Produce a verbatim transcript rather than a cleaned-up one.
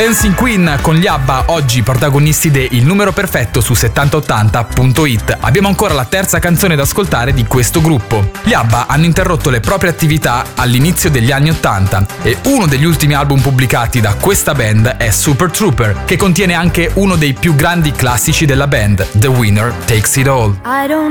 Dancing Queen con gli ABBA, oggi protagonisti de Il numero perfetto su settanta ottanta punto it. Abbiamo ancora la terza canzone da ascoltare di questo gruppo. Gli ABBA hanno interrotto le proprie attività all'inizio degli anni ottanta e uno degli ultimi album pubblicati da questa band è Super Trooper, che contiene anche uno dei più grandi classici della band, The Winner Takes It All. I don't